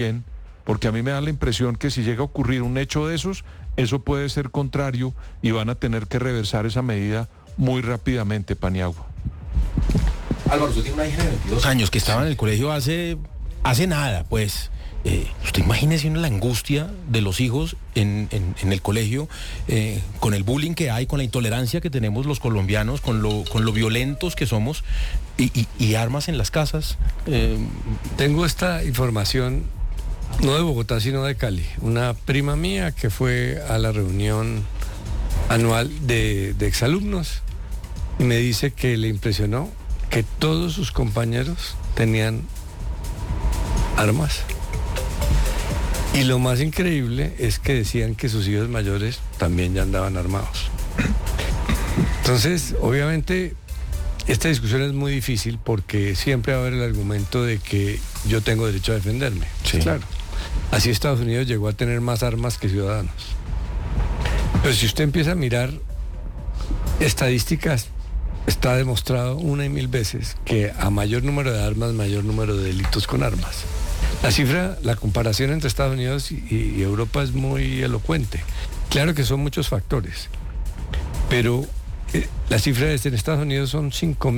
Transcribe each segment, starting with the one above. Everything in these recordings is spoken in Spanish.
bien, porque a mí me da la impresión que si llega a ocurrir un hecho de esos, eso puede ser contrario y van a tener que reversar esa medida muy rápidamente, Paniagua. Álvaro, usted tiene una hija de 22 años que estaba en el colegio hace nada, pues. Usted imagínese la angustia de los hijos en el colegio, con el bullying que hay, con la intolerancia que tenemos los colombianos, con lo violentos que somos, y armas en las casas. Tengo esta información, no de Bogotá, sino de Cali. Una prima mía que fue a la reunión anual de exalumnos y me dice que le impresionó que todos sus compañeros tenían armas. Y lo más increíble es que decían que sus hijos mayores también ya andaban armados. Entonces, obviamente, esta discusión es muy difícil porque siempre va a haber el argumento de que yo tengo derecho a defenderme. Sí. Claro. Así Estados Unidos llegó a tener más armas que ciudadanos. Pero si usted empieza a mirar estadísticas, está demostrado una y mil veces que a mayor número de armas, mayor número de delitos con armas. La comparación entre Estados Unidos y Europa es muy elocuente. Claro que son muchos factores, pero la cifra en Estados Unidos son 5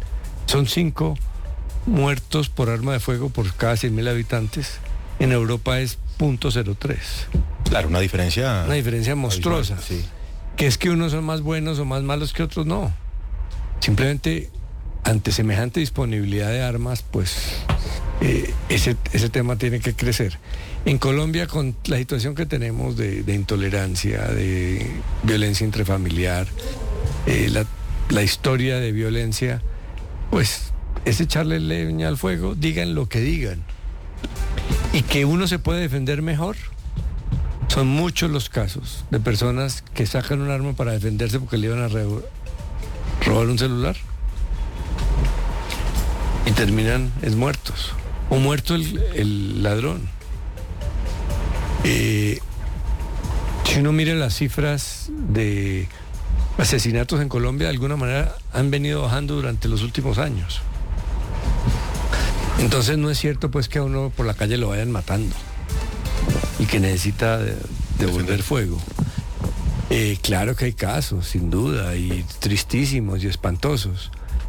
muertos por arma de fuego por cada 100.000 habitantes. En Europa es 0.03. Claro, una diferencia monstruosa. Abismal, sí. Que es que unos son más buenos o más malos que otros, no. Simplemente, ante semejante disponibilidad de armas, pues ese tema tiene que crecer. En Colombia, con la situación que tenemos de intolerancia, de violencia intrafamiliar, la historia de violencia, pues es echarle leña al fuego, digan lo que digan. Y que uno se puede defender mejor. Son muchos los casos de personas que sacan un arma para defenderse porque le iban a robar un celular y terminan muertos, o muerto el ladrón. Si uno mira las cifras de asesinatos en Colombia, de alguna manera han venido bajando durante los últimos años. Entonces no es cierto pues que a uno por la calle lo vayan matando y que necesita devolver fuego. Claro que hay casos, sin duda, y tristísimos y espantosos,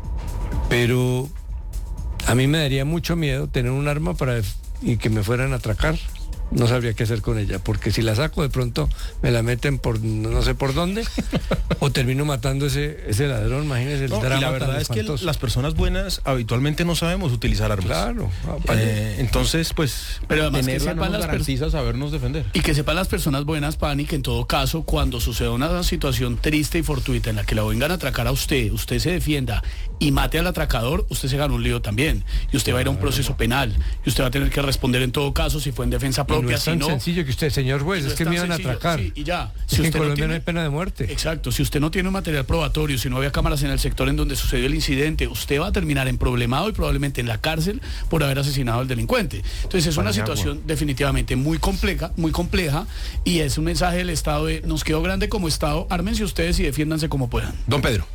pero a mí me daría mucho miedo tener un arma y que me fueran a atracar. No sabría qué hacer con ella, porque si la saco de pronto me la meten por no sé por dónde, o termino matando ese ladrón. Imagínese el drama. Y la verdad es que las personas buenas habitualmente no sabemos utilizar armas. Claro. Entonces, pues, pero además que sepan nos garantiza sabernos defender. Y que sepan las personas buenas, Pani, que en todo caso, cuando suceda una situación triste y fortuita en la que la vengan a atracar a usted se defienda y mate al atracador, usted se gana un lío también. Y usted va a ir a un proceso penal. Y usted va a tener que responder en todo caso si fue en defensa propia. No es tan sencillo que usted, señor juez, es que me iban a atracar. Sí, y ya. Si en Colombia no hay pena de muerte. Exacto. Si usted no tiene un material probatorio, si no había cámaras en el sector en donde sucedió el incidente, usted va a terminar en problemado y probablemente en la cárcel por haber asesinado al delincuente. Entonces es una situación definitivamente muy compleja, y es un mensaje del Estado de nos quedó grande como Estado, ármense ustedes y defiéndanse como puedan. Don Pedro.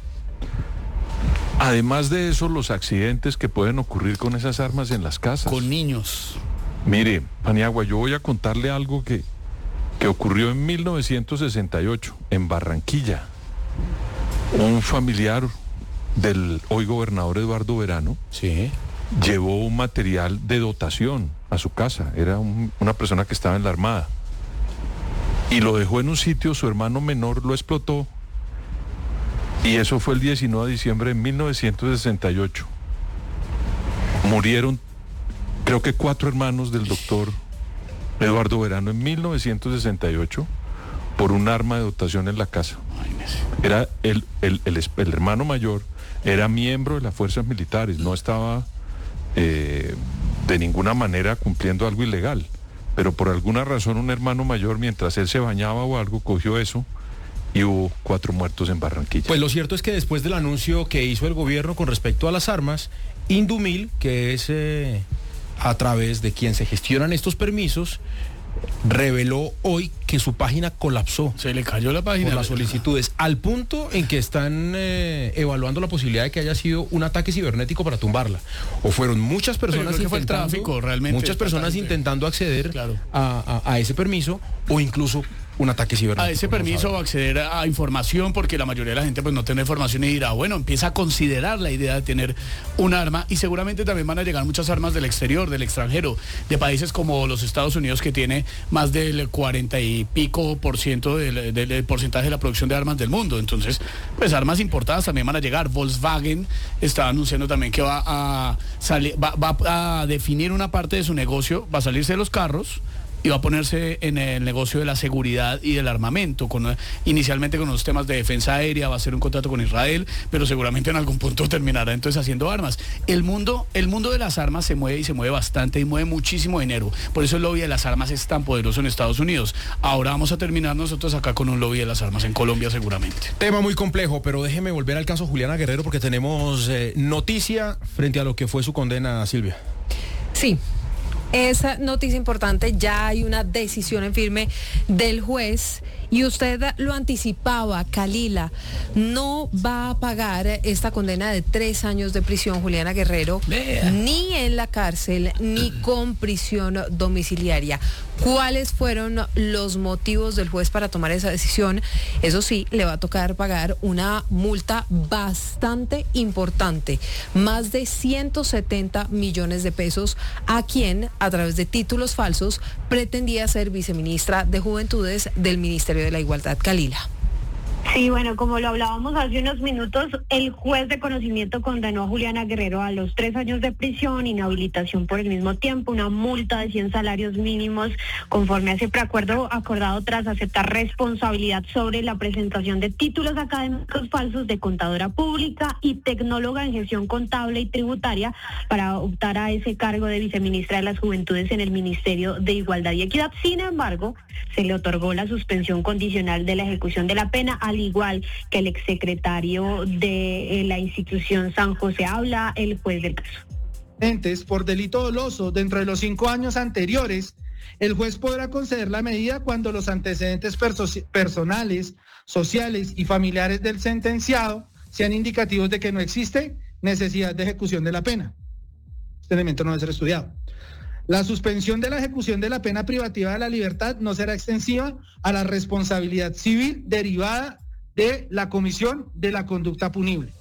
Además de eso, los accidentes que pueden ocurrir con esas armas en las casas. Con niños. Mire, Paniagua, yo voy a contarle algo que ocurrió en 1968 en Barranquilla. Un familiar del hoy gobernador Eduardo Verano llevó un material de dotación a su casa. Era una persona que estaba en la Armada. Y lo dejó en un sitio, su hermano menor lo explotó. Y eso fue el 19 de diciembre de 1968. Murieron, creo que 4 hermanos del doctor Eduardo Verano en 1968 por un arma de dotación en la casa. Era el hermano mayor, era miembro de las fuerzas militares, no estaba de ninguna manera cumpliendo algo ilegal, pero por alguna razón un hermano mayor, mientras él se bañaba o algo, cogió eso y hubo 4 muertos en Barranquilla. Pues lo cierto es que después del anuncio que hizo el gobierno con respecto a las armas, Indumil, que es a través de quien se gestionan estos permisos, reveló hoy que su página colapsó. Se le cayó la página. Por las solicitudes, al punto en que están evaluando la posibilidad de que haya sido un ataque cibernético para tumbarla. O fueron muchas personas que fue el tráfico, realmente. Muchas personas intentando acceder a ese permiso, o incluso un ataque cibernético. A ese permiso, o acceder a información, porque la mayoría de la gente pues no tiene información y dirá, bueno, empieza a considerar la idea de tener un arma, y seguramente también van a llegar muchas armas del exterior, del extranjero, de países como los Estados Unidos, que tiene más del 40 y pico % del porcentaje de la producción de armas del mundo. Entonces, pues armas importadas también van a llegar. Volkswagen está anunciando también que va a definir una parte de su negocio, va a salirse de los carros y va a ponerse en el negocio de la seguridad y del armamento, inicialmente con los temas de defensa aérea, va a hacer un contrato con Israel, pero seguramente en algún punto terminará entonces haciendo armas. El mundo de las armas se mueve, y se mueve bastante, y mueve muchísimo dinero. Por eso el lobby de las armas es tan poderoso en Estados Unidos. Ahora vamos a terminar nosotros acá con un lobby de las armas en Colombia seguramente. Tema muy complejo, pero déjeme volver al caso Juliana Guerrero, porque tenemos noticia frente a lo que fue su condena, Silvia. Sí. Esa noticia importante, ya hay una decisión en firme del juez, y usted lo anticipaba, Kalila, no va a pagar esta condena de 3 años de prisión, Juliana Guerrero, ni en la cárcel, ni con prisión domiciliaria. ¿Cuáles fueron los motivos del juez para tomar esa decisión? Eso sí, le va a tocar pagar una multa bastante importante, más de 170 millones de pesos, a quien, a través de títulos falsos, pretendía ser viceministra de Juventudes del Ministerio de la Igualdad. Kalila. Sí, bueno, como lo hablábamos hace unos minutos, el juez de conocimiento condenó a Juliana Guerrero a los 3 años de prisión, inhabilitación por el mismo tiempo, una multa de 100 salarios mínimos, conforme a ese preacuerdo acordado tras aceptar responsabilidad sobre la presentación de títulos académicos falsos de contadora pública y tecnóloga en gestión contable y tributaria, para optar a ese cargo de viceministra de las Juventudes en el Ministerio de Igualdad y Equidad. Sin embargo, se le otorgó la suspensión condicional de la ejecución de la pena, al igual que el exsecretario de la institución San José. Habla el juez del caso. Por delito doloso dentro de los 5 años anteriores, el juez podrá conceder la medida cuando los antecedentes personales, sociales y familiares del sentenciado sean indicativos de que no existe necesidad de ejecución de la pena. Este elemento no debe ser estudiado. La suspensión de la ejecución de la pena privativa de la libertad no será extensiva a la responsabilidad civil derivada de la comisión de la conducta punible.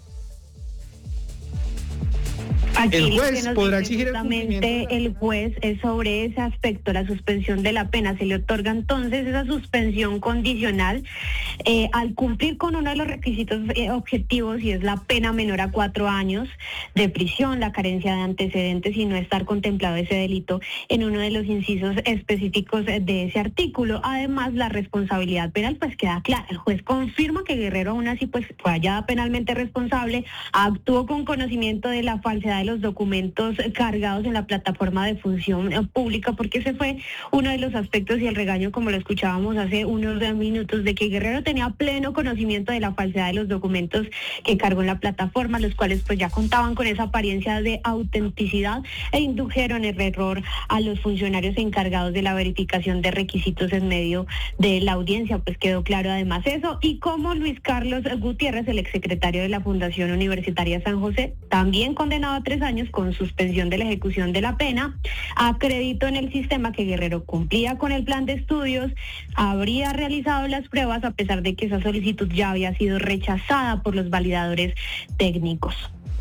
Aquí el juez podrá exigir el juez es sobre ese aspecto, la suspensión de la pena. Se le otorga entonces esa suspensión condicional al cumplir con uno de los requisitos objetivos, y es la pena menor a 4 años de prisión, la carencia de antecedentes y no estar contemplado ese delito en uno de los incisos específicos de ese artículo. Además, la responsabilidad penal pues queda clara. El juez confirma que Guerrero aún así pues fue hallada penalmente responsable, actuó con conocimiento de la falsedad de los documentos cargados en la plataforma de función pública, porque ese fue uno de los aspectos y el regaño, como lo escuchábamos hace unos minutos, de que Guerrero tenía pleno conocimiento de la falsedad de los documentos que cargó en la plataforma, los cuales pues ya contaban con esa apariencia de autenticidad, e indujeron el error a los funcionarios encargados de la verificación de requisitos en medio de la audiencia. Pues quedó claro además eso, y como Luis Carlos Gutiérrez, el exsecretario de la Fundación Universitaria San José, también condenado a 3 años con suspensión de la ejecución de la pena, acreditó en el sistema que Guerrero cumplía con el plan de estudios, habría realizado las pruebas a pesar de que esa solicitud ya había sido rechazada por los validadores técnicos.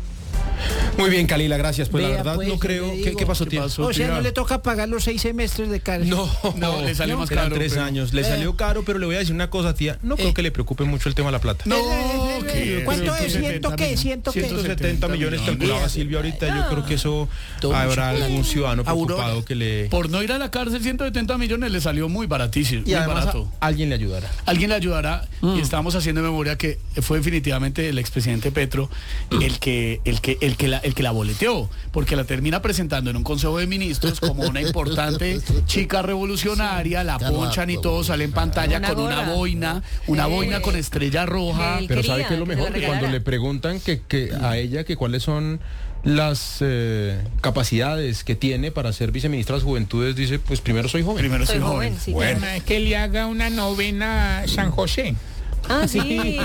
Muy bien, Kalila, gracias. Pues la verdad no creo. ¿Qué pasó, tía? O sea, no le toca pagar los 6 semestres de cárcel. No, le salió más caro. 3 años. Le salió caro, pero le voy a decir una cosa, tía. No creo que le preocupe mucho el tema de la plata. ¿Cuánto es? $170 millones calculaba Silvia ahorita. Yo creo que eso habrá algún ciudadano preocupado que le... Por no ir a la cárcel, 170 millones le salió muy baratísimo. Y muy además barato. Alguien le ayudará. Alguien le ayudará. Y estamos haciendo memoria que fue definitivamente el expresidente Petro el que la boleteó, porque la termina presentando en un consejo de ministros como una importante chica revolucionaria, la ponchan y todo sale en pantalla con una boina con estrella roja. Pero ¿sabe qué es lo mejor? Que cuando le preguntan que a ella que cuáles son las capacidades que tiene para ser viceministra de las Juventudes, dice, pues primero soy joven. Primero soy joven. Sí, Bueno, es que le haga una novena a San José. Ah, sí,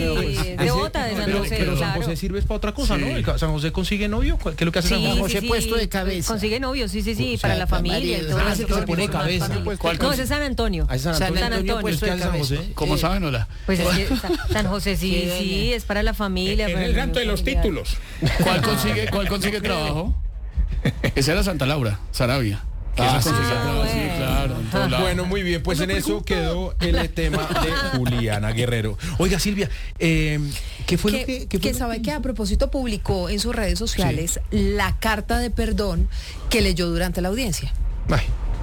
devota de San José. Pero San claro. José sirve para otra cosa, Sí. ¿no? San José consigue novio. ¿Qué es lo que hace San José? Puesto de cabeza. Consigue novio, sí, O para sea, la familia y todo. Ah, se pone cabeza. No, ese es San Antonio. ¿Ah, es San San Antonio? Antonio puesto ¿Qué de hace San cabeza. José? ¿Cómo saben, hola? Pues es que San José sí, es para la familia. Es para el santo de los familiar. títulos. ¿Cuál consigue trabajo? Esa era Santa Laura, Sarabia. Que esa consigue trabajo, sí, bueno. claro, en todo lado. Bueno, muy bien, pues en eso quedó el tema de Juliana Guerrero. Oiga, Silvia, ¿qué fue lo que... qué fue Que lo sabe que a propósito publicó en sus redes sociales la carta de perdón que leyó durante la audiencia. Ay.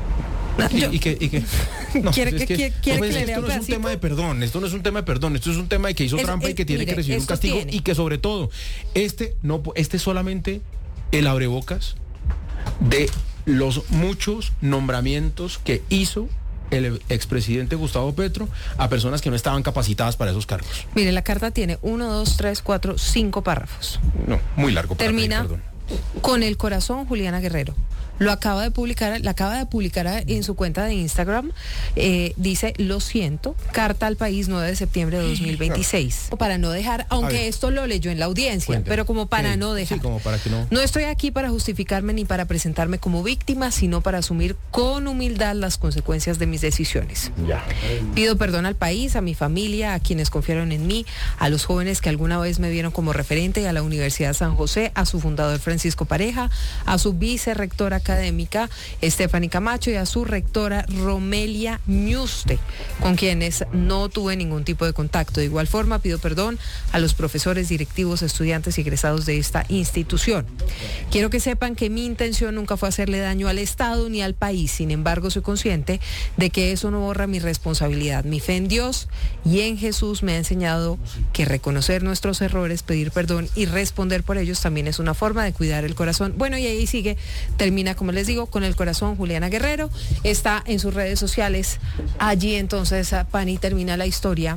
Yo- ¿Y qué? No, ¿Quiere pues que pues le lea esto un no es un pedacito? tema de perdón, esto no es un tema de perdón, esto es un tema de que hizo trampa y que tiene que mire, recibir un esto castigo tiene. y que sobre todo, este es solamente el abrebocas de los muchos nombramientos que hizo el expresidente Gustavo Petro a personas que no estaban capacitadas para esos cargos. Mire, la carta tiene 1, 2, 3, 4, 5 párrafos. No, muy largo para Termina pedir perdón. con el corazón Juliana Guerrero. Lo acaba de publicar, la acaba de publicar en su cuenta de Instagram. Dice, lo siento, carta al país 9 de septiembre de 2026. Para no dejar, A aunque ver. esto lo leyó en la audiencia, Cuénteme. pero como para Sí, no dejar. Sí, como para que no... No estoy aquí para justificarme ni para presentarme como víctima, sino para asumir con humildad las consecuencias de mis decisiones. Ya. Pido perdón al país, a mi familia, a quienes confiaron en mí, a los jóvenes que alguna vez me vieron como referente, a la Universidad San José, a su fundador Francisco Pareja, a su vicerrectora académica Stephanie Camacho y a su rectora Romelia Ñuste, con quienes no tuve ningún tipo de contacto. De igual forma, pido perdón a los profesores, directivos, estudiantes y egresados de esta institución. Quiero que sepan que mi intención nunca fue hacerle daño al Estado ni al país. Sin embargo, soy consciente de que eso no borra mi responsabilidad. Mi fe en Dios y en Jesús me ha enseñado que reconocer nuestros errores, pedir perdón y responder por ellos también es una forma de cuidar el corazón. Bueno, y ahí sigue, termina, como les digo, con el corazón Juliana Guerrero. Está en sus redes sociales. Allí entonces, Pani, termina la historia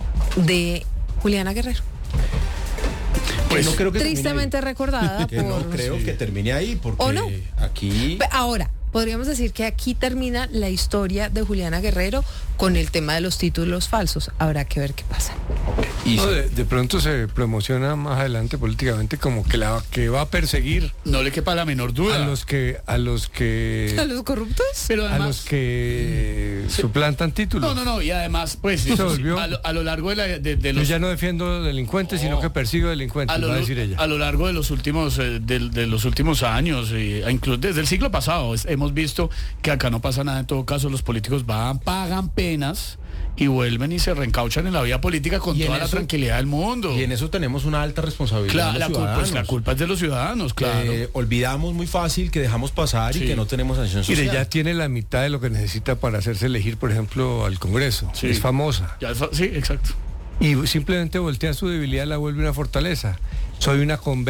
de Juliana Guerrero. Pues no creo que Tristemente recordada termine ahí. por... No creo que termine ahí, porque ¿O no? aquí... Ahora, podríamos decir que aquí termina la historia de Juliana Guerrero con el tema de los títulos falsos. Habrá que ver qué pasa. Y No, de pronto se promociona más adelante políticamente como que la que va a perseguir No le quepa la menor duda. a los que ¿A los corruptos? Pero a además, los que suplantan títulos. no, y además, pues, Se eso sí, volvió- a lo largo de Yo los... ya no defiendo delincuentes, No. sino que persigo delincuentes, va a decir ella. A lo largo de los últimos de los últimos años, incluso desde el siglo pasado, hemos visto que acá no pasa nada. En todo caso, los políticos van, pagan penas y vuelven y se reencauchan en la vida política con Y en toda la eso- tranquilidad del mundo. Y en eso tenemos una alta responsabilidad. Claro, de la los culpa, pues, ciudadanos. la culpa es de los ciudadanos, claro. Olvidamos muy fácil, que dejamos pasar Sí. y que no tenemos sanción social. Mire, ya tiene la mitad de lo que necesita para hacerse elegir, por ejemplo, al Congreso. Sí. Es famosa. Sí, exacto. Y simplemente voltea su debilidad, la vuelve una fortaleza. Soy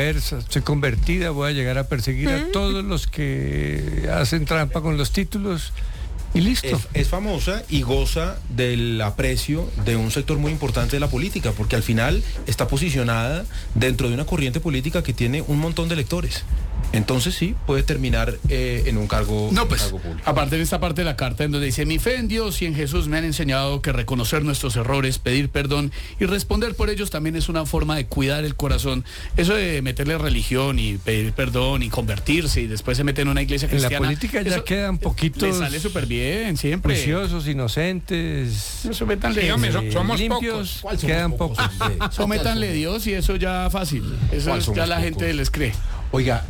convertida, voy a llegar a perseguir a todos los que hacen trampa con los títulos y listo. Es famosa y goza del aprecio de un sector muy importante de la política, porque al final está posicionada dentro de una corriente política que tiene un montón de electores. Entonces sí, puede terminar en un cargo, No, un pues, cargo público. aparte de esta parte de la carta en donde dice, mi fe en Dios y en Jesús me han enseñado que reconocer nuestros errores, pedir perdón y responder por ellos también es una forma de cuidar el corazón. Eso de meterle religión y pedir perdón y convertirse y después se mete en una iglesia En la cristiana. política ya eso quedan poquitos le sale súper bien, siempre. Juiciosos, inocentes, No, sométanle, Dígame, somos limpios, ¿Cuál somos quedan pocos, pocos. hombre? sométanle Dios y eso ya fácil. Eso ¿Cuál ya somos la gente pocos? les cree. Oiga,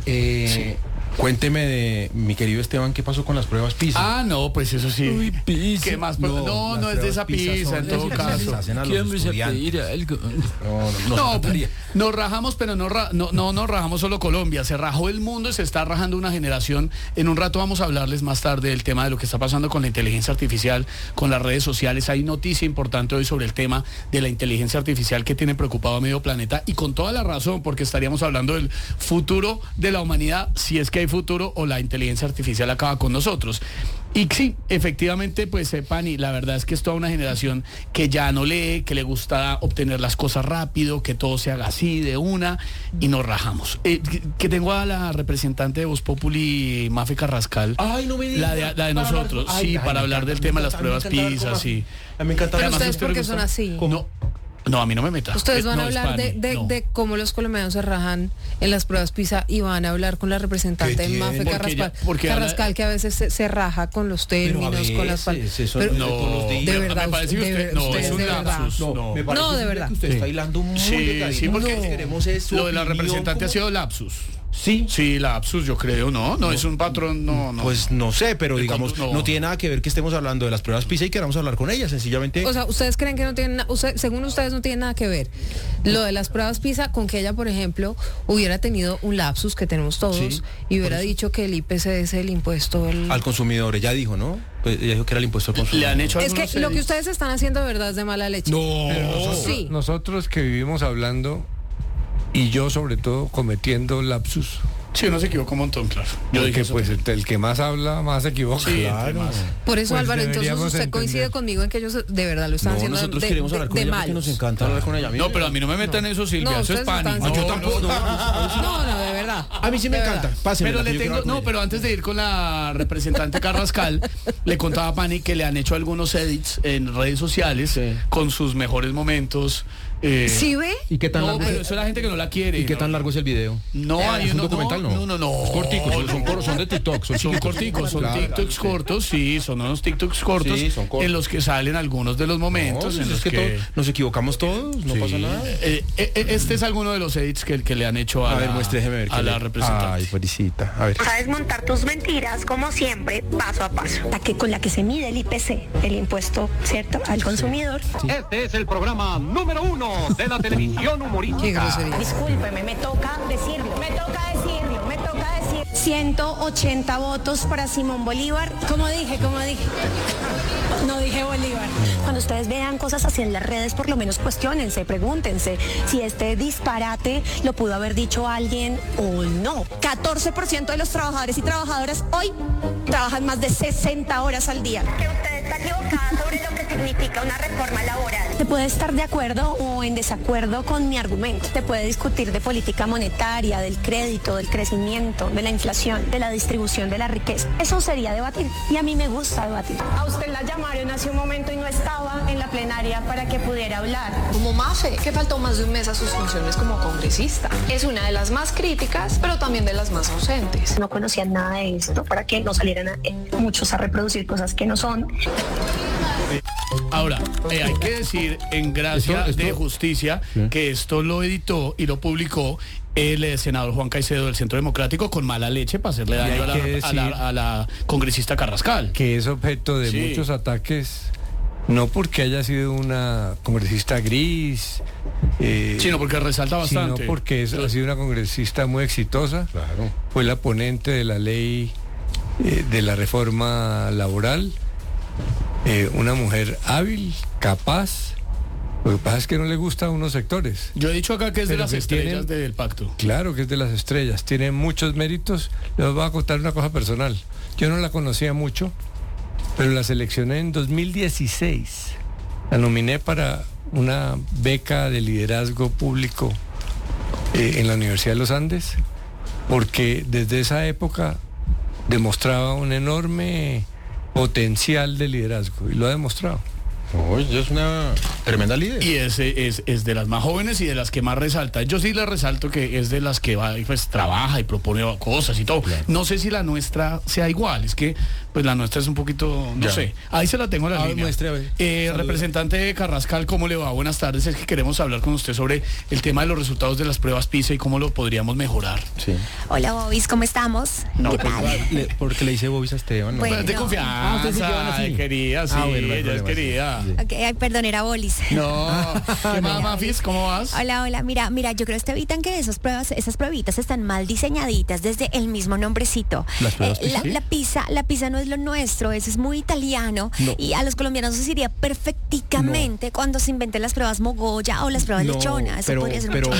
cuénteme de mi querido Esteban, ¿qué pasó con las pruebas PISA? Ah, no, pues eso sí. Uy, PISA. ¿Qué más? No, las es de esa pruebas pizza, son en todo las que se les caso. hacen a los estudiantes. algo? No, nos rajamos, pero no nos rajamos solo Colombia, se rajó el mundo y se está rajando una generación. En un rato vamos a hablarles más tarde del tema de lo que está pasando con la inteligencia artificial, con las redes sociales. Hay noticia importante hoy sobre el tema de la inteligencia artificial que tiene preocupado a medio planeta y con toda la razón, porque estaríamos hablando del futuro de la humanidad, si es que hay futuro o la inteligencia artificial acaba con nosotros. Y sí, efectivamente, pues Pani, la verdad es que es toda una generación que ya no lee, que le gusta obtener las cosas rápido, que todo se haga así de una y nos rajamos. Que tengo a la representante de Voz Populi, Mafe Carrascal. Ay, no me digas. La de nosotros, para hablar del tema de las pruebas PISA, sí. A mí me encanta. Pero ustedes, ¿por qué son así? No, a mí no me meta. Ustedes van a hablar Pani, de cómo los colombianos se rajan en las pruebas PISA y van a hablar con la representante Mafe Carrascal, que a veces se raja con los términos, con las palabras. De verdad, me parece que usted, no, es un lapsus. No, de verdad. Que usted está hilando muy delgadito. Sí, porque queremos eso. Lo de la representante ha sido lapsus. Sí. Sí, lapsus, yo creo, no, es un patrón, no. Pues no sé, pero digamos, no. no tiene nada que ver que estemos hablando de las pruebas PISA y queramos hablar con ella, sencillamente. O sea, ¿ustedes creen que no tienen según ustedes no tiene nada que ver lo de las pruebas PISA con que ella, por ejemplo, hubiera tenido un lapsus que tenemos todos y hubiera dicho que el IPC es el impuesto al consumidor? Ella dijo, ¿no? Pues ella dijo que era el impuesto al consumidor. Le han hecho es que lo que ustedes están haciendo de verdad es de mala leche. No, nosotros que vivimos hablando y yo sobre todo cometiendo lapsus. Sí, uno se equivocó un montón, claro. Yo dije, pues el que más habla, más se equivoca. Sí, claro. Por eso, Pues Álvaro, entonces usted coincide conmigo en que ellos de verdad lo están haciendo nosotros queremos hablar con ella porque nos encanta hablar con ella. No, pero a mí no me metan eso, Silvia, eso es Pani. Yo tampoco. No, de verdad. A mí sí me encanta. Pero pero antes de ir con la representante Carrascal, le contaba a Pani que le han hecho algunos edits en redes sociales con sus mejores momentos. ¿Sí ve? ¿Y qué tan largo? Pero eso es la gente que no la quiere. ¿Y qué tan largo es el video? No, hay un documental, no. Es cortico, son de TikTok. Son corticos, son TikToks cortos, sí, son unos TikToks cortos en los que salen algunos de los momentos. En los que nos equivocamos todos, no pasa nada. Este es alguno de los edits que le han hecho a la representante. Ay, felicita. A ver. Sabes montar tus mentiras, como siempre, paso a paso. Con la que se mide el IPC, el impuesto, ¿cierto?, al consumidor. Sí. Este es el programa número 1 de la televisión humorística. Discúlpeme, me toca decirlo. 180 votos para Simón Bolívar. ¿Cómo dije? No dije Bolívar. Cuando ustedes vean cosas así en las redes, por lo menos cuestiónense, pregúntense si este disparate lo pudo haber dicho alguien o no. 14% de los trabajadores y trabajadoras hoy trabajan más de 60 horas al día. Que usted está equivocada sobre lo que significa una reforma laboral. Te puede estar de acuerdo o en desacuerdo con mi argumento. Te puede discutir de política monetaria, del crédito, del crecimiento, de la inflación, de la distribución de la riqueza. Eso sería debatir. Y a mí me gusta debatir. A usted la llamaron hace un momento y no estaba en la plenaria para que pudiera hablar. Como Mafe, que faltó más de un mes a sus funciones como congresista. Es una de las más críticas, pero también de las más ausentes. No conocían nada de esto para que no salieran muchos a reproducir cosas que no son. Ahora, hay que decir en gracia de justicia que esto lo editó y lo publicó el senador Juan Caicedo del Centro Democrático con mala leche para hacerle daño a la congresista Carrascal. Que es objeto de muchos ataques, no porque haya sido una congresista gris, sino porque resalta bastante. Sino porque ha sido una congresista muy exitosa. Claro. Fue la ponente de la ley de la reforma laboral. Una mujer hábil, capaz. Lo que pasa es que no le gusta a unos sectores. Yo he dicho acá que es de las estrellas del pacto. Claro que es de las estrellas. Tiene muchos méritos. Les voy a contar una cosa personal. Yo no la conocía mucho, pero la seleccioné en 2016. La nominé para una beca de liderazgo público en la Universidad de los Andes, porque desde esa época demostraba un enorme potencial de liderazgo y lo ha demostrado. Es una tremenda líder. Y es de las más jóvenes y de las que más resalta. Yo sí le resalto que es de las que va, pues trabaja y propone cosas y todo. Claro. No sé si la nuestra sea igual, es que pues la nuestra es un poquito, no sé. Ahí se la tengo en la línea. Representante Carrascal, ¿cómo le va? Buenas tardes. Es que queremos hablar con usted sobre el tema de los resultados de las pruebas PISA y cómo lo podríamos mejorar. Sí. Hola, Bobis, ¿cómo estamos? No, porque le dice Bobis a Esteban. Bueno, de confianza. Querida, sí, ella es querida. Ok, ay, perdón, era Bolis. Mafis. No. ¿Qué más, Mafis? ¿Cómo vas? Hola, mira, yo creo que evitan que esas pruebitas están mal diseñaditas desde el mismo nombrecito. Las pruebas PISA. La pizza no es lo nuestro, eso es muy italiano. No. Y a los colombianos nos iría perfectamente cuando se inventen las pruebas Mogoya o las pruebas Lechona. Eso podría ser pero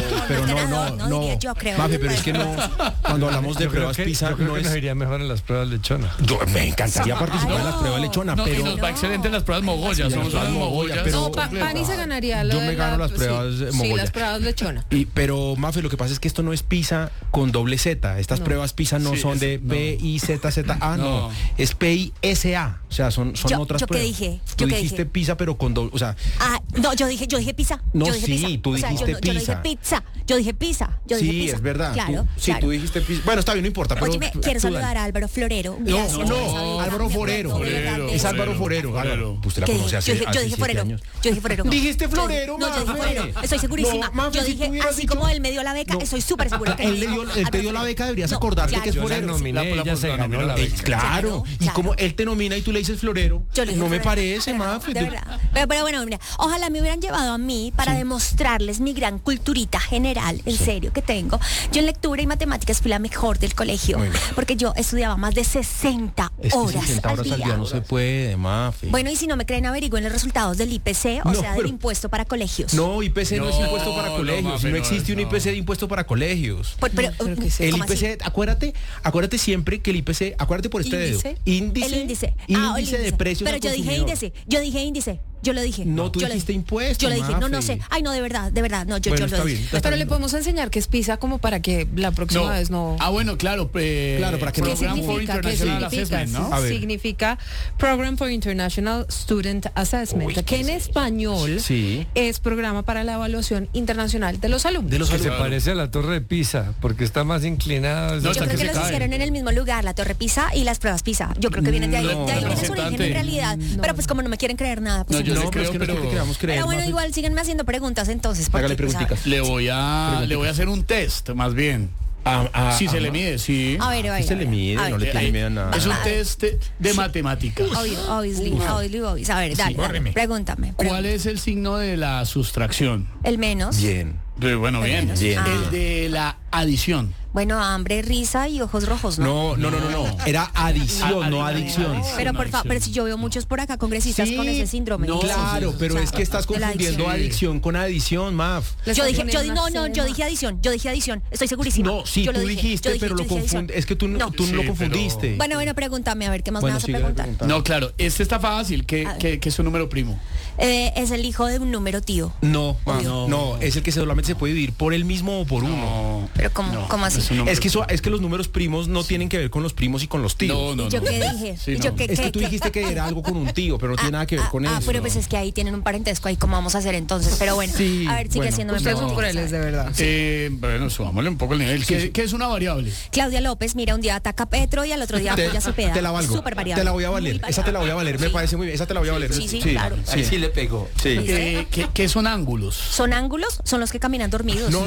no, diría yo, creo. Mafe, pero es que no, cuando hablamos de pruebas PISA, yo creo no que es... nos iría mejor en las pruebas Lechona. Me encantaría participar en las pruebas Lechona, No, pero... y nos va excelente en las pruebas Mogoya. Somos unas Mogollas. pero- No, Pani se ganaría Yo me gano las pruebas sí, Mogoya. las pruebas Lechona. Pero, Mafe, lo que pasa es que esto no es PISA con doble Z. Estas pruebas PISA no son de P-I-Z-Z-A, no. Es P-I-S-A. O sea, son otras ¿yo qué pruebas. dije? Tú ¿Yo qué dijiste dije? PISA, pero con doble... O sea, No, yo dije pizza. No, Yo dije sí, pizza. tú dijiste yo no dije pizza. pizza. Yo dije pizza. sí, es verdad. Claro. Tú dijiste PISA. Bueno, está bien, no importa. Pero Oye, quiero saludar a Álvaro Florero. Gracias por esa vida. Álvaro Forero. Es Álvaro Forero. Álvaro. Usted la ¿Qué conoce dije? hace Yo dije 7 Forero. años. Yo dije Forero. Dijiste Florero, No, yo dije Mafe. Forero. Estoy segurísima. No, Mafe, Yo si dije, tú hubieras así dicho- como él me dio la beca, estoy súper seguro que Él te dio la beca, deberías acordarte que es Yo la Forero. nominé, ella se ganó la beca. Claro. Y como él te nomina y tú le dices Florero, Yo le dije no me Florero. parece, Mafe. De verdad. Pero bueno, mira, ojalá me hubieran llevado a mí para demostrarles mi gran culturita general, en serio, que tengo. Yo en lectura y matemáticas fui la mejor del colegio, Muy bien. porque yo estudiaba más de 60 Es que horas 60 horas al al día. día no se puede, Mafe. Bueno, y si no me creen, averigüen los resultados del IPC, o No, sea, del pero- impuesto para colegios. No, IPC no es No, impuesto para no, colegios. Mafe, No no existe es, un no. IPC de impuesto para colegios. Pero que sí. El ¿Cómo así? IPC, acuérdate siempre que el IPC, acuérdate por este dedo. ¿Índice? El índice. Índice de precios Pero al yo dije consumidor. índice. Yo lo dije. No, tú Yo lo dijiste dije. impuesto, Yo lo dije. No Mafe. sé. Ay, no, de verdad. No, yo Bueno, lo está dije. bien. Pero le podemos enseñar que es pizza como para que la próxima vez no... Ah, bueno, claro. Claro, para que no- ¿Qué Program for significa? ¿Qué International significa? Assessment, ¿no? A ver. Significa Program for International Student Assessment, que en español Sí. es Programa para la Evaluación Internacional de los Alumnos. De los Que se alumnos. parece a la Torre de Pisa, porque está más inclinada. No, Yo hasta creo que que se los cae. hicieron en el mismo lugar, la Torre Pisa y las pruebas Pisa. Yo creo que vienen de ahí. No, de ahí viene su representante. origen en realidad. Pero pues como no me quieren creer nada, pues No, yo No, le pero es que creo, no pero- queramos creer. pero bueno, Mafe. igual síganme haciendo preguntas entonces. porque, Hágale pues, a ver. preguntitas. Le voy a hacer un test, más bien. Si se le mide, sí. A ver, Sí se le mide, a ver. no le tiene miedo a nada. Es un test de matemáticas. Obviously. A ver, dale, córreme. pregúntame. ¿Cuál es el signo de la sustracción? El menos. Bien. Bueno, bien. menos. Bien. El de la adición. Bueno, hambre, risa y ojos rojos, ¿no? No. Era adición, no adicción. Pero por favor, pero si yo veo muchos por acá congresistas con ese síndrome. No, claro, pero es que estás de la confundiendo adicción. adicción con adición, Maf. Yo dije adición, estoy segurísima. No, sí, Yo lo tú dije, dijiste, yo dije, pero yo lo dije adición. confundes. Es que tú no Sí, lo confundiste. Bueno, pregúntame, a ver, ¿qué más Bueno, me vas a sigue preguntar? preguntando. No, claro, este está fácil. ¿Qué es un número primo? Es el hijo de un número tío. No, Maf, no, es el que solamente se puede dividir por el mismo o por uno. No. Pero ¿cómo así? es un número Es que los números primos no tienen que ver con los primos y con los tíos. No, ¿Y yo qué dije? Sí, ¿Y no. yo qué? Es que tú dijiste que era algo con un tío, pero no tiene nada que ver con eso. pero pues es que ahí tienen un parentesco ahí, ¿cómo vamos a hacer entonces? Pero bueno, Sí, a ver, sigue bueno. haciéndome Ustedes son preguntas. crueles, de verdad. Bueno, subámosle un poco el nivel. ¿Qué es una variable? Claudia López, mira, un día ataca a Petro y al otro día apoya a Cepeda. Te la valgo. Súper variable. Te la voy a valer. Muy Esa te la voy a valer. Me Sí. parece muy bien. Esa te la voy a valer. Sí, claro. Ahí sí le pegó. Sí. ¿Qué son ángulos? ¿Son ángulos? Son los que caminan dormidos. No.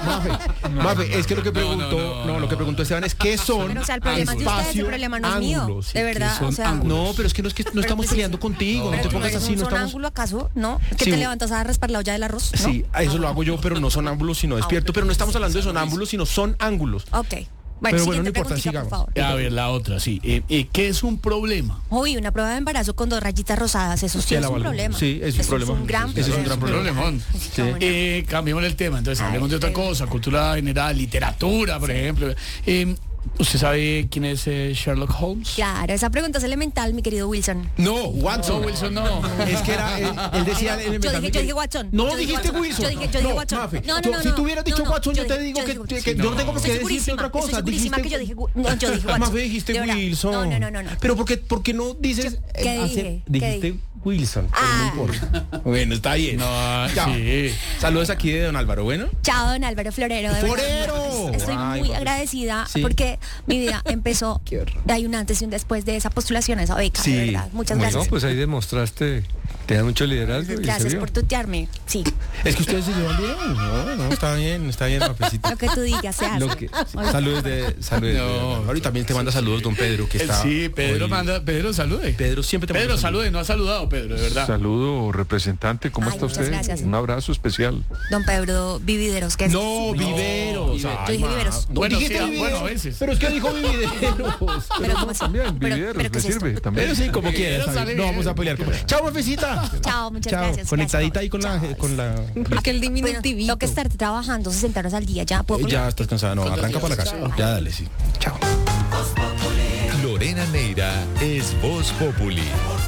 Mafe, es que lo que preguntó, lo que preguntó Esteban es qué son Pero, o sea, el problema es de ustedes, el problema no es mío. ángulos, sí, De verdad, son o sea. ángulos. No, pero es que no estamos peleando contigo, no te Pero pongas ¿no así, no ¿Son estamos. ángulo acaso? ¿No? ¿Que Sí. te levantas a raspar la olla del arroz? ¿No? Sí, eso lo hago yo, pero no son ángulos, sino despierto. Pero no estamos hablando de sonámbulos, sino son ángulos. Ok. Pero bueno, no siguiente importa, preguntita, por sigamos. favor. A ver, la otra, sí. ¿Qué es un problema? Uy, una prueba de embarazo con 2 rayitas rosadas, eso sí Ya es la un valgo. problema. Sí, es un problema. Es un gran Ese es un gran problema. Problemón. Sí. Bueno. Cambiemos el tema, entonces Ay, hablemos de otra cosa, cultura general, literatura, por ejemplo. ¿Usted sabe quién es Sherlock Holmes? Claro, esa pregunta es elemental, mi querido Wilson. No, Watson. No, Wilson, no. Es que era, él decía en el Yo dije Watson. No, Yo dije dijiste Watson. Wilson. Yo dije No, Watson. Mafe, No, si tú hubieras dicho no, Watson, yo te digo que yo no tengo por qué decirte otra cosa. Estoy segurísima que yo dije Watson. Mafe, dijiste De verdad. Wilson. No. Pero ¿por qué no dices? ¿Qué dije? Dijiste Wilson. Pero Ah. no importa. Bueno, está bien. No, Chao. sí. Saludos aquí de don Álvaro, bueno. Chao, don Álvaro Florero. De verdad. ¡Forero! estoy muy agradecida porque mi vida empezó. Hay un antes y un después de esa postulación a esa beca, de verdad. Muchas gracias. No, pues ahí demostraste, te da mucho liderazgo. Gracias por tutearme. Sí. Es que ustedes se llevan bien. No, está bien, Mafecita. Lo que tú digas, se hace. Saludos de ahorita también te manda saludos don Pedro, que está. Sí, Pedro manda, Pedro salude. Pedro siempre te manda. Pedro salude, no ha saludado Pedro, de verdad. Saludo, representante, ¿cómo está usted? Gracias. Un abrazo especial. Don Pedro Vivideros, que es. No, Viveros. Yo dije Viveros. Bueno, a veces. Pero es que dijo Vivideros. Pero ¿cómo así? También, Vivideros, pero ¿qué le es esto? sirve también. Pero sí, como quieras. No vamos a pelear. Chao, Mafecita. Chao, muchas gracias. Conectadita ahí con la. Porque el diminutivo. Tengo que estar trabajando 60 horas al día. Ya puedo. Ya estás cansada, no, arranca para la casa. Ya dale, sí. Chao. Lorena Neira es Voz Populi.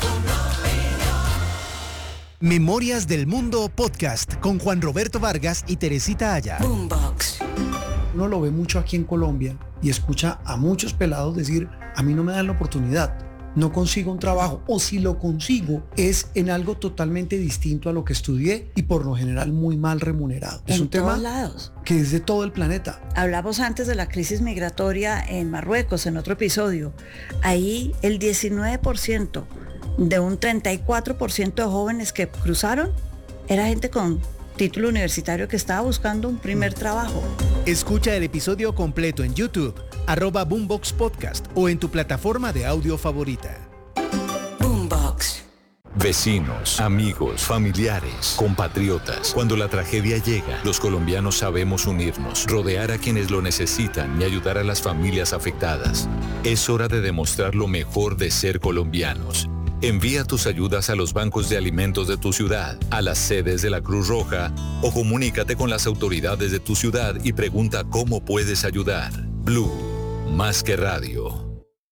Memorias del Mundo Podcast con Juan Roberto Vargas y Teresita Aya. Boombox. Uno lo ve mucho aquí en Colombia y escucha a muchos pelados decir, a mí no me dan la oportunidad, no consigo un trabajo, o si lo consigo es en algo totalmente distinto a lo que estudié y por lo general muy mal remunerado. Es un tema que es de todo el planeta. Hablamos antes de la crisis migratoria en Marruecos en otro episodio. Ahí el 19% de un 34% de jóvenes que cruzaron era gente con título universitario que estaba buscando un primer trabajo. Escucha el episodio completo en YouTube, @Boombox Podcast o en tu plataforma de audio favorita. Boombox. Vecinos, amigos, familiares, compatriotas. Cuando la tragedia llega, los colombianos sabemos unirnos, rodear a quienes lo necesitan y ayudar a las familias afectadas. Es hora de demostrar lo mejor de ser colombianos. Envía tus ayudas a los bancos de alimentos de tu ciudad, a las sedes de la Cruz Roja o comunícate con las autoridades de tu ciudad y pregunta cómo puedes ayudar. Blue, más que radio.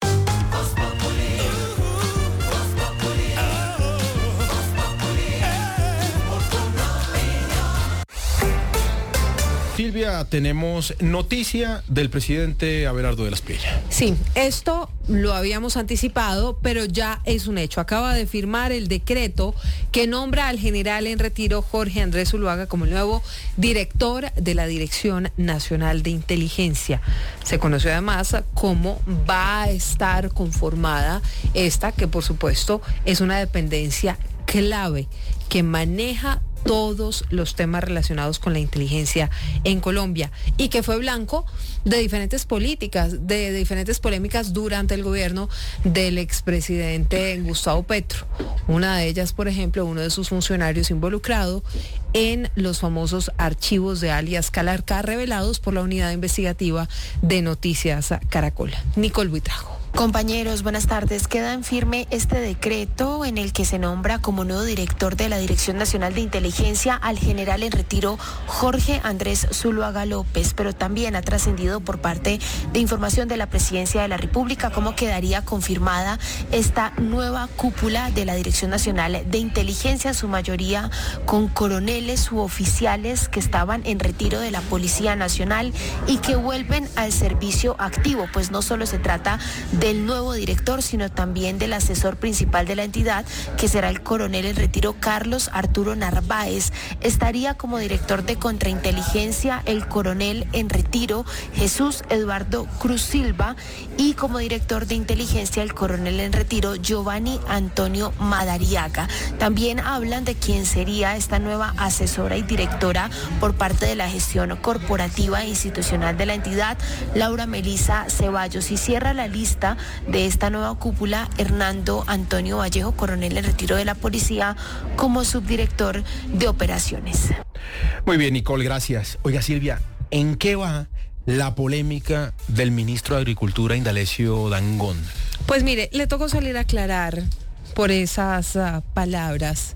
Silvia, tenemos noticia del presidente Abelardo de la Espriella. Sí, esto lo habíamos anticipado, pero ya es un hecho. Acaba de firmar el decreto que nombra al general en retiro Jorge Andrés Zuluaga como el nuevo director de la Dirección Nacional de Inteligencia. Se conoció además cómo va a estar conformada esta, que por supuesto es una dependencia clave que maneja todos los temas relacionados con la inteligencia en Colombia y que fue blanco de diferentes políticas, de diferentes polémicas durante el gobierno del expresidente Gustavo Petro. Una de ellas, por ejemplo, uno de sus funcionarios involucrado en los famosos archivos de alias Calarca revelados por la unidad investigativa de Noticias Caracol. Nicole Buitrago. Compañeros, buenas tardes. Queda en firme este decreto en el que se nombra como nuevo director de la Dirección Nacional de Inteligencia al general en retiro Jorge Andrés Zuluaga López, pero también ha trascendido por parte de información de la Presidencia de la República cómo quedaría confirmada esta nueva cúpula de la Dirección Nacional de Inteligencia, su mayoría con coroneles u oficiales que estaban en retiro de la Policía Nacional y que vuelven al servicio activo, pues no solo se trata del nuevo director, sino también del asesor principal de la entidad, que será el coronel en retiro Carlos Arturo Narváez. Estaría como director de contrainteligencia el coronel en retiro Jesús Eduardo Cruz Silva y como director de inteligencia el coronel en retiro Giovanni Antonio Madariaga. También hablan de quién sería esta nueva asesora y directora por parte de la gestión corporativa e institucional de la entidad, Laura Melisa Ceballos, y cierra la lista de esta nueva cúpula Hernando Antonio Vallejo, coronel en retiro de la policía, como subdirector de operaciones. Muy bien, Nicole, gracias. Oiga, Silvia, ¿en qué va la polémica del ministro de Agricultura, Indalecio Dangond? Pues mire, le tocó salir a aclarar por esas palabras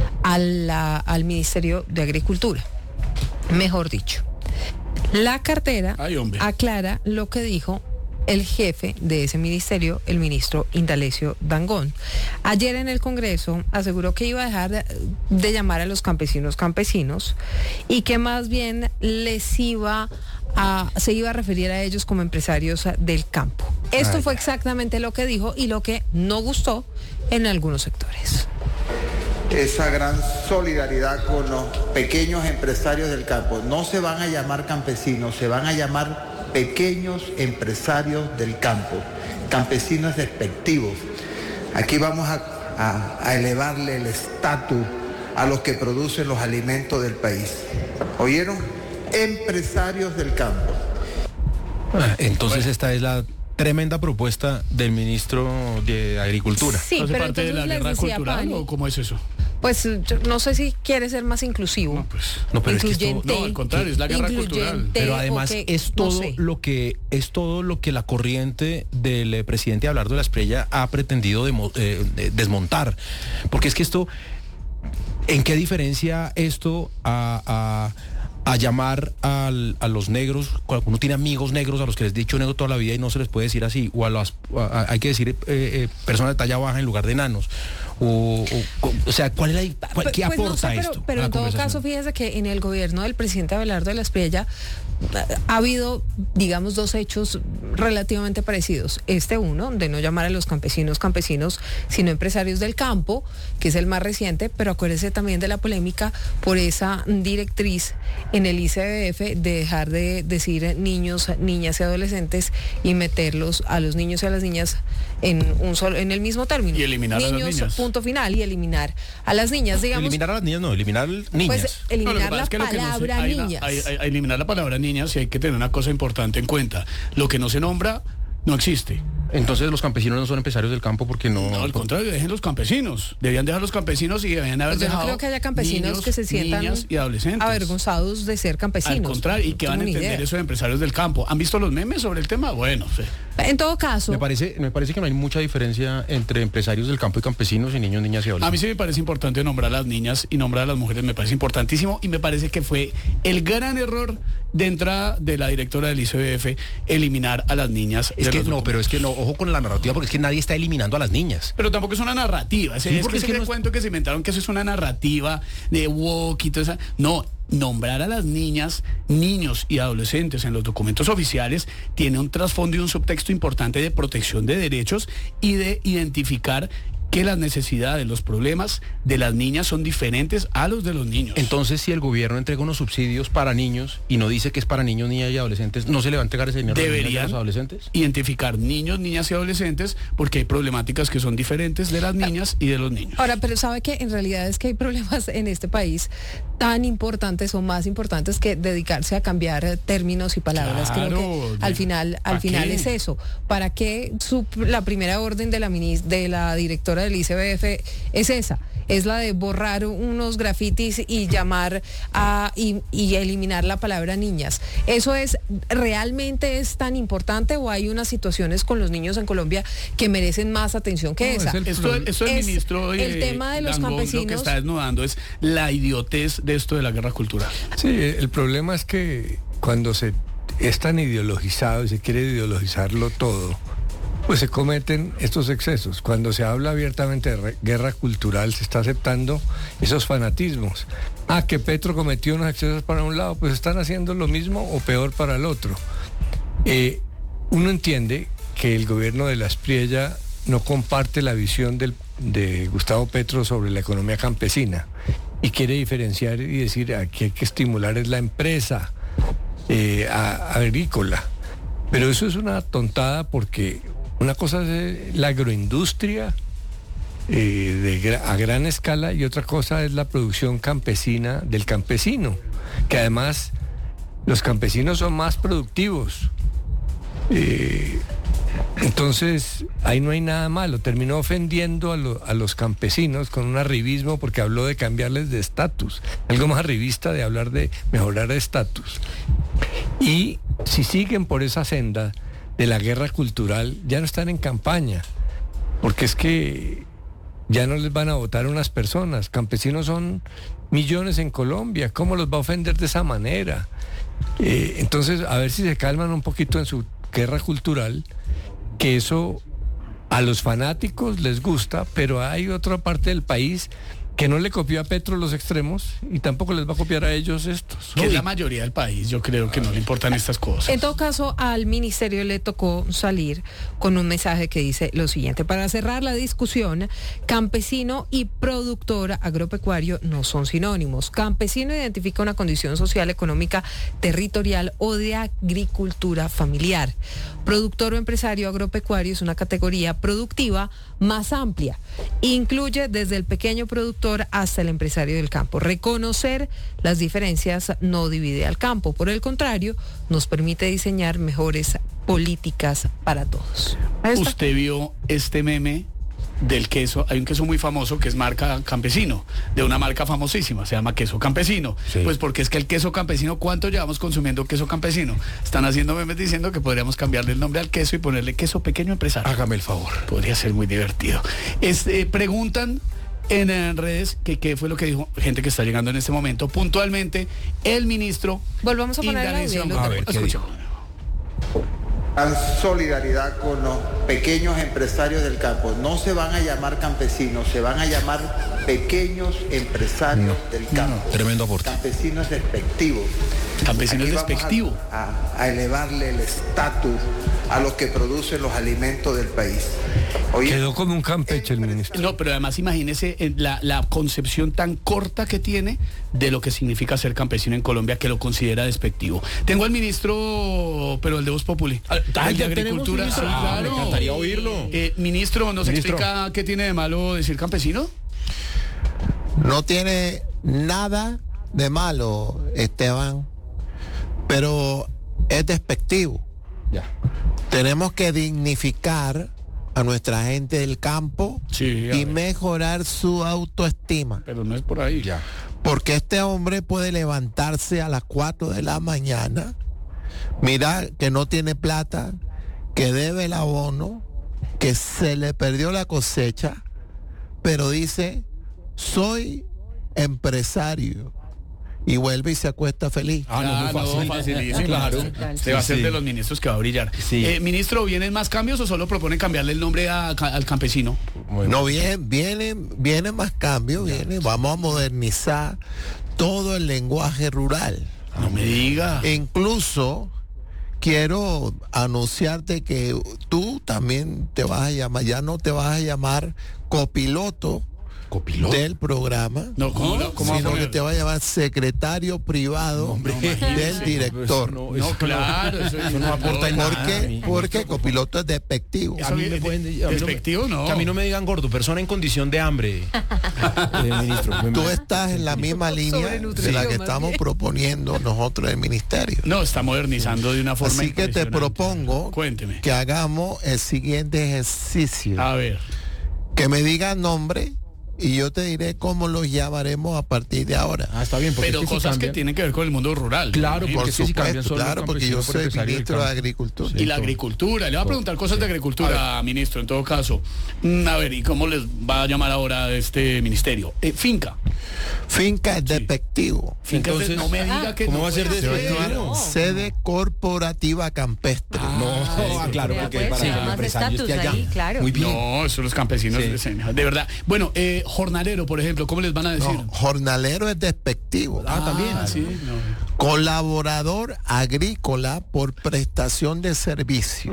al Ministerio de Agricultura. Mejor dicho, la cartera aclara lo que dijo el jefe de ese ministerio, el ministro Indalecio Dangond. Ayer en el Congreso aseguró que iba a dejar de llamar a los campesinos y que más bien se iba a referir a ellos como empresarios del campo. Esto fue exactamente lo que dijo y lo que no gustó en algunos sectores. esa gran solidaridad con los pequeños empresarios del campo. No se van a llamar campesinos, se van a llamar pequeños empresarios del campo, campesinos despectivos. Aquí vamos a elevarle el estatus a los que producen los alimentos del país. ¿Oyeron? Empresarios del campo. Entonces esta es la tremenda propuesta del ministro de Agricultura. Sí, ¿Hace pero parte de la guerra cultural o cómo es eso? Pues yo no sé si quiere ser más inclusivo. No, pero es que esto, no, al contrario, es la guerra cultural. Pero además es todo lo que la corriente del presidente Abelardo de la Espriella ha pretendido desmontar. Porque es que esto, ¿en qué diferencia esto a llamar a los negros, cuando uno tiene amigos negros a los que les he dicho negro toda la vida y no se les puede decir así, o hay que decir personas de talla baja en lugar de enanos? O sea, ¿qué aporta esto? Pero en todo caso, fíjese que en el gobierno del presidente Abelardo de la Espriella ha habido, digamos, dos hechos relativamente parecidos. Uno, de no llamar a los campesinos, sino empresarios del campo, que es el más reciente, pero acuérdese también de la polémica por esa directriz en el ICBF de dejar de decir niños, niñas y adolescentes y meterlos a los niños y a las niñas en el mismo término. Y eliminar a las niñas. Punto final, y eliminar a las niñas, digamos. Eliminar a las niñas, no, eliminar niñas. Pues eliminar la palabra niñas. Eliminar la palabra niñas, y hay que tener una cosa importante en cuenta. Lo que no se nombra no existe. Entonces los campesinos no son empresarios del campo porque no... No, al contrario, dejen los campesinos. Debían dejar los campesinos y debían haber dejado... Yo no creo que haya campesinos niños, que se sientan niñas y adolescentes avergonzados de ser campesinos. Al contrario, y que van a entender eso de empresarios del campo. ¿Han visto los memes sobre el tema? Bueno, sí. En todo caso... Me parece que no hay mucha diferencia entre empresarios del campo y campesinos y niños, niñas y adolescentes. A mí sí me parece importante nombrar a las niñas y nombrar a las mujeres, me parece importantísimo, y me parece que fue el gran error de entrada de la directora del ICBF eliminar a las niñas. Pero es que no, ojo con la narrativa, porque es que nadie está eliminando a las niñas. Pero tampoco es una narrativa. Sí, es que cuento que se inventaron que eso es una narrativa de woke y todo eso. No, nombrar a las niñas, niños y adolescentes en los documentos oficiales tiene un trasfondo y un subtexto importante de protección de derechos y de identificar que las necesidades, los problemas de las niñas son diferentes a los de los niños. Entonces, si el gobierno entrega unos subsidios para niños y no dice que es para niños, niñas y adolescentes, ¿no se le va a entregar ese dinero a los adolescentes? Identificar niños, niñas y adolescentes, porque hay problemáticas que son diferentes de las niñas y de los niños. Ahora, pero sabe que en realidad es que hay problemas en este país tan importantes o más importantes que dedicarse a cambiar términos y palabras. Claro, creo que al final es eso. ¿Para qué la primera orden de la directora del ICBF es esa? Es la de borrar unos grafitis y llamar y eliminar la palabra niñas. ¿Eso realmente es tan importante, o hay unas situaciones con los niños en Colombia que merecen más atención que esa? Esto el ministro el tema de los campesinos. Lo que está desnudando es la idiotez de esto de la guerra cultural. Sí, el problema es que cuando es tan ideologizado y se quiere ideologizarlo todo, pues se cometen estos excesos. Cuando se habla abiertamente de guerra cultural, se está aceptando esos fanatismos. Que Petro cometió unos excesos para un lado, pues están haciendo lo mismo o peor para el otro. Uno entiende que el gobierno de la Espriella no comparte la visión de Gustavo Petro sobre la economía campesina y quiere diferenciar y decir aquí hay que estimular es la empresa agrícola. Pero eso es una tontada, porque una cosa es la agroindustria a gran escala y otra cosa es la producción campesina del campesino, que además los campesinos son más productivos. Entonces ahí no hay nada malo. Terminó ofendiendo a los campesinos con un arribismo, porque habló de cambiarles de estatus, algo más arribista de hablar de mejorar estatus. Y si siguen por esa senda de la guerra cultural, ya no están en campaña, porque es que ya no les van a votar unas personas. Campesinos son millones en Colombia, ¿cómo los va a ofender de esa manera? Entonces, a ver si se calman un poquito en su guerra cultural, que eso a los fanáticos les gusta, pero hay otra parte del país que no le copió a Petro los extremos y tampoco les va a copiar a ellos estos. Que es la mayoría del país, yo creo que no le importan estas cosas. En todo caso, al ministerio le tocó salir con un mensaje que dice lo siguiente: para cerrar la discusión, campesino y productor agropecuario no son sinónimos. Campesino identifica una condición social, económica, territorial o de agricultura familiar. Productor o empresario agropecuario es una categoría productiva más amplia. Incluye desde el pequeño productor hasta el empresario del campo. Reconocer las diferencias no divide al campo. Por el contrario, nos permite diseñar mejores políticas para todos. Usted vio este meme del queso. Hay un queso muy famoso que es marca Campesino, de una marca famosísima, se llama queso campesino. Sí. Pues porque es que el queso campesino, ¿cuánto llevamos consumiendo queso campesino? Están haciendo memes diciendo que podríamos cambiarle el nombre al queso y ponerle queso pequeño empresario. Hágame el favor. Podría ser muy divertido. Preguntan en redes qué fue lo que dijo gente que está llegando en este momento. Puntualmente, el ministro. Volvamos a poner el audio. A ver, ¿qué dijo? En solidaridad con los pequeños empresarios del campo. No se van a llamar campesinos, se van a llamar pequeños empresarios del campo. Tremendo aporte. Campesinos despectivos. Campesino es despectivo. A elevarle el estatus a los que producen los alimentos del país. Oye, quedó como un campeche el ministro. No, pero además imagínese la concepción tan corta que tiene de lo que significa ser campesino en Colombia, que lo considera despectivo. Tengo al ministro, pero el de Voz Populi. El de Agricultura. Sí, claro. Me encantaría oírlo. Ministro, ¿nos explica qué tiene de malo decir campesino? No tiene nada de malo, Esteban, pero es despectivo. Ya. Tenemos que dignificar a nuestra gente del campo y mejorar su autoestima. Pero no es por ahí. Ya. Porque este hombre puede levantarse a las 4 de la mañana, mirar que no tiene plata, que debe el abono, que se le perdió la cosecha, pero dice, soy empresario. Y vuelve y se acuesta feliz. Muy facilísimo. Claro. Usted va a ser de los ministros que va a brillar. Sí. Ministro, ¿vienen más cambios o solo proponen cambiarle el nombre al campesino? No, viene más cambios, vamos a modernizar todo el lenguaje rural. No me diga. Incluso quiero anunciarte que tú también te vas a llamar, ya no te vas a llamar copiloto del programa, sino que te va a llamar secretario privado del director. Claro, eso no aporta en nada. Porque copiloto es despectivo. A mí me pueden despectivo, no. Que a mí no me digan gordo, persona en condición de hambre. Ministro. Tú estás en la misma línea de la que estamos proponiendo nosotros el ministerio. No, está modernizando de una forma Así que te propongo que hagamos el siguiente ejercicio. A ver. Que me digan nombre y yo te diré cómo los llamaremos a partir de ahora. Está bien. Pero es que cosas que tienen que ver con el mundo rural. Claro, por supuesto, porque yo soy ministro de Agricultura. Y la agricultura. Le voy a preguntar cosas de agricultura, ministro, en todo caso. A ver, ¿y cómo les va a llamar ahora este ministerio? Finca. Finca es despectivo. Entonces, no me diga que ¿cómo no va a ser despectivo? Sede corporativa campestre. Claro, porque para el empresario esté allá. Ahí, claro. Muy bien. No, eso los campesinos, de verdad. Bueno, jornalero, por ejemplo, ¿cómo les van a decir? No, jornalero es despectivo. También. Sí, no. Colaborador agrícola por prestación de servicio.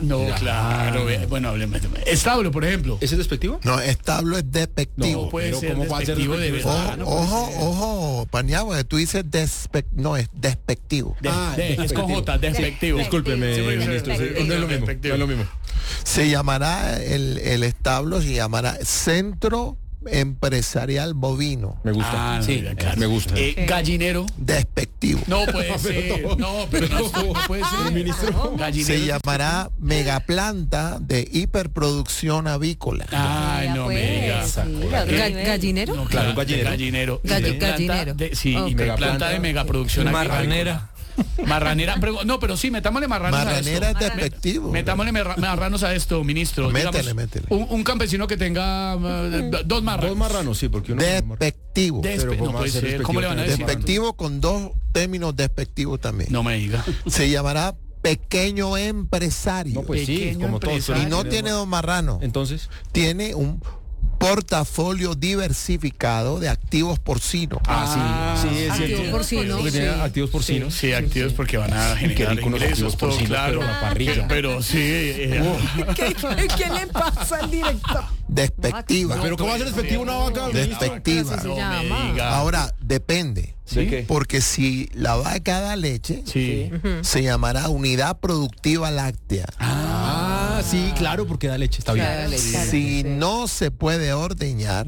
Claro. Bueno, establo, por ejemplo. ¿Ese es despectivo? No, establo es despectivo. No puede ser ¿cómo despectivo de verdad? Ojo, Paniagua, tú dices no, es despectivo. Es con J, despectivo. Discúlpeme, ministro. No es lo mismo. Se llamará el establo, se llamará Centro Empresarial Bovino. Me gusta. Claro. Me gusta. Gallinero. Despectivo. No puede ser. No puede ser. Ministro. Gallinero. Se llamará Megaplanta de Hiperproducción Avícola. No me digas. ¿Gallinero? No, claro, gallinero. Gallinero. Sí, Hiperplanta de megaproducción Marranera. Marranera, pero sí, metámosle marranos a esto. Marranera es despectivo. Metámosle marranos a esto, ministro. Métele. Un campesino que tenga 2 marranos. 2 marranos, sí, porque uno... Despectivo. No puede ser. ¿Cómo le van a decir? Despectivo con 2 términos despectivos también. No me diga. Se llamará pequeño empresario. No, pues sí, como todos. Y no tiene 2 marranos. Entonces. Tiene un portafolio diversificado de activos porcinos. Sí, es activos cierto. porcinos. Porque tiene activos porcinos. Sí, activos porque van a generar ingresos, todo claro. Pero la parrilla. Pero sí. ¿Qué le pasa al director? Despectiva. Pero ¿cómo va a ser despectiva una vaca? Despectiva. Se llama. Ahora, depende. ¿De qué? Porque si la vaca da leche, se llamará unidad productiva láctea. Sí, claro, porque da leche, está bien. Si no se puede ordeñar,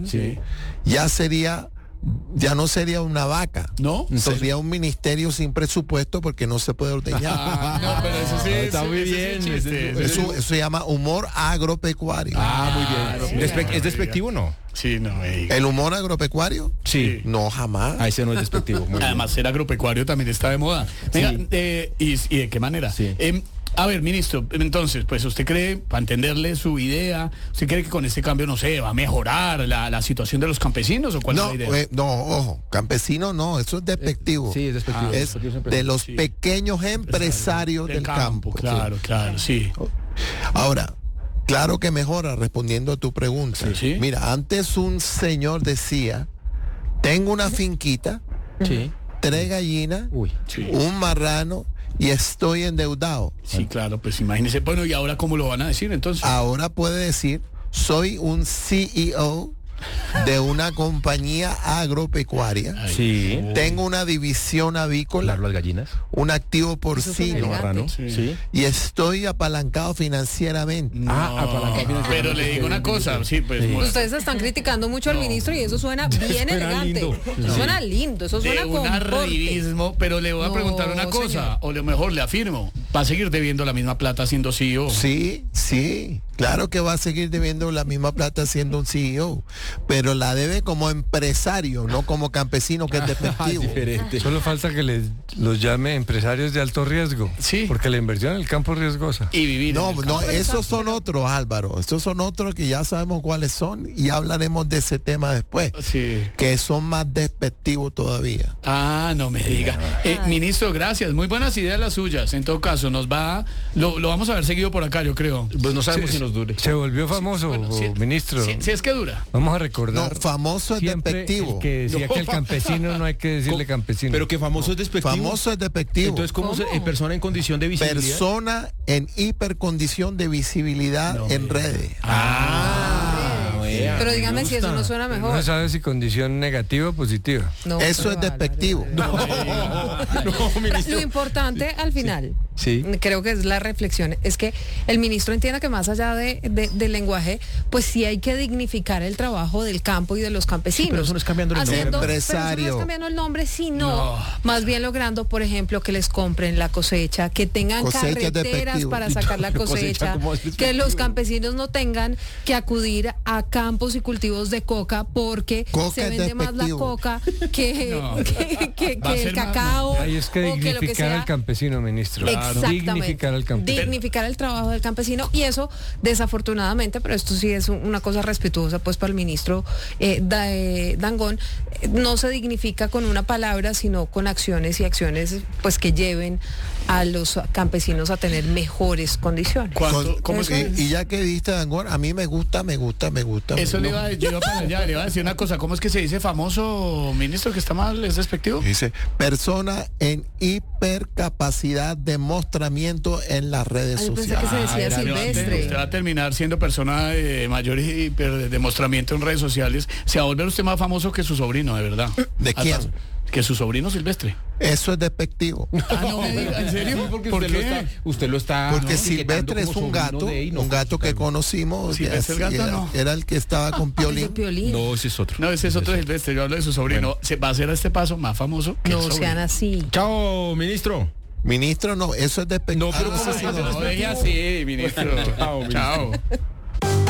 ya no sería una vaca. ¿No? Sería un ministerio sin presupuesto porque no se puede ordeñar. No, pero eso sí está muy bien. Eso se llama humor agropecuario. Muy bien. ¿Es despectivo o no? Sí, no. ¿El humor agropecuario? Sí. No, jamás. Ese no es despectivo. Además, ser agropecuario también está de moda. Venga, ¿y de qué manera? Sí. A ver, ministro, entonces, pues usted cree, para entenderle su idea, ¿usted cree que con este cambio, no sé, va a mejorar la situación de los campesinos o cuál es la idea? No, ojo, campesino no, eso es despectivo. Sí, es despectivo. Es de los pequeños empresarios del campo. Claro, sí. Ahora, claro que mejora, respondiendo a tu pregunta. Sí. Mira, antes un señor decía, tengo una finquita, 3 gallinas, un marrano, y estoy endeudado. Sí, claro, pues imagínese. Bueno, ¿y ahora cómo lo van a decir entonces? Ahora puede decir, soy un CEO de una compañía agropecuaria. Sí. Tengo una división avícola, Las gallinas. un activo porcino, y estoy apalancado financieramente. Pero le digo una cosa, Ustedes están criticando mucho al ministro y eso suena bien elegante. Suena lindo, eso suena un con arribismo, pero le voy a preguntar una cosa, señor. O lo mejor le afirmo, ¿va a seguir debiendo la misma plata siendo CEO? Sí, claro que va a seguir debiendo la misma plata siendo un CEO, pero la debe como empresario, no como campesino, que es despectivo. Solo falta que los llame empresarios de alto riesgo. Sí. Porque la inversión en el campo es riesgosa. Y vivir No, esos son otros, Álvaro. Estos son otros que ya sabemos cuáles son y hablaremos de ese tema después. Sí. Que son más despectivos todavía. No me diga. Ministro, gracias. Muy buenas ideas las suyas. En todo caso, lo vamos a ver seguido por acá, yo creo. Pues no sabemos si nos dure. Se volvió famoso, ministro. Si es que dura. Vamos a recordar. No, famoso es despectivo. El que decía que el campesino no hay que decirle campesino. Pero que famoso es despectivo. Famoso es despectivo. Entonces, ¿cómo? Persona en condición de visibilidad. Persona en hipercondición de visibilidad en redes. Pero dígame si eso no suena mejor. No sabe si condición negativa o positiva. No, eso es despectivo. Lo importante al final, creo que es la reflexión, es que el ministro entienda que más allá del lenguaje, pues sí hay que dignificar el trabajo del campo y de los campesinos. Pero eso no es cambiando el nombre. Empresario. Pero eso no es cambiando el nombre, sino más bien logrando, por ejemplo, que les compren la cosecha, que tengan carreteras para sacar la cosecha, que los campesinos no tengan que acudir a campos y cultivos de coca porque se vende más la coca que el cacao. Ahí es que dignificar al campesino, ministro. Exactamente. Dignificar al campesino. Dignificar el trabajo del campesino, y eso desafortunadamente, pero esto sí es una cosa respetuosa pues para el ministro Dangond, no se dignifica con una palabra, sino con acciones, y acciones pues que lleven a los campesinos a tener mejores condiciones. Y ya que diste Dangond, a mí me gusta. Eso le iba a decir una cosa. ¿Cómo es que se dice famoso, ministro, que está mal, es despectivo? Dice, persona en hipercapacidad de mostramiento en las redes sociales. Pensé que se decía Silvestre. Usted va a terminar siendo persona de mayor demostramiento en redes sociales. Se va a volver usted más famoso que su sobrino, de verdad. ¿De quién? Que su sobrino Silvestre. Eso es despectivo. No me diga, ¿en serio? Porque ¿Por usted lo está porque Silvestre es un gato que conocimos. Silvestre el gato no. Era el que estaba con Piolín. No, ese es otro. No, ese es otro Silvestre. Yo hablo de su sobrino. Bueno. Se va a hacer a este paso más famoso que no el sobrino. sean así. Chao, ministro. Ministro, no, eso es despectivo. No, pero ¿cómo así? No, deje así, ministro. Chao.